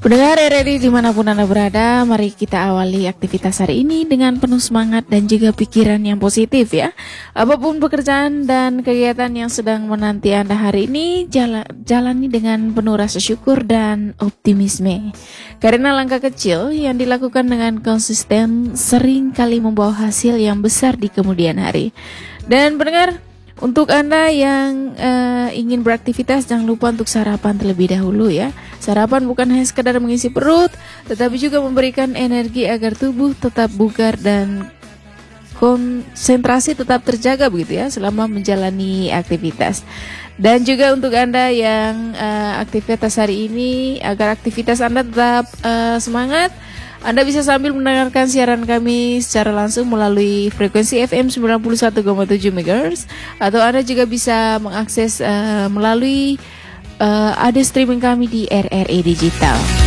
Pendengar RRI dimanapun Anda berada, mari kita awali aktivitas hari ini dengan penuh semangat dan juga pikiran yang positif ya. Apapun pekerjaan dan kegiatan yang sedang menanti Anda hari ini, jalani dengan penuh rasa syukur dan optimisme. Karena langkah kecil yang dilakukan dengan konsisten sering kali membawa hasil yang besar di kemudian hari. Dan pendengar, untuk Anda yang ingin beraktivitas, jangan lupa untuk sarapan terlebih dahulu ya. Sarapan bukan hanya sekadar mengisi perut, tetapi juga memberikan energi agar tubuh tetap bugar dan konsentrasi tetap terjaga begitu ya selama menjalani aktivitas. Dan juga untuk Anda yang aktivitas hari ini, agar aktivitas Anda tetap semangat, Anda bisa sambil mendengarkan siaran kami secara langsung melalui frekuensi FM 91,7 MHz, atau Anda juga bisa mengakses melalui ada streaming kami di RRI Digital.